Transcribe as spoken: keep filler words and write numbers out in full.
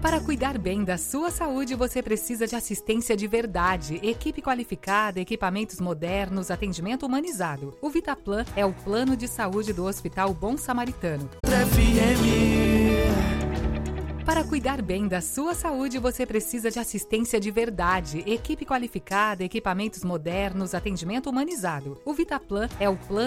Para cuidar bem da sua saúde, você precisa de assistência de verdade, equipe qualificada, equipamentos modernos, atendimento humanizado. O Vitaplan é o plano de saúde do Hospital Bom Samaritano. Para cuidar bem da sua saúde, você precisa de assistência de verdade, equipe qualificada, equipamentos modernos, atendimento humanizado. O Vitaplan é o plano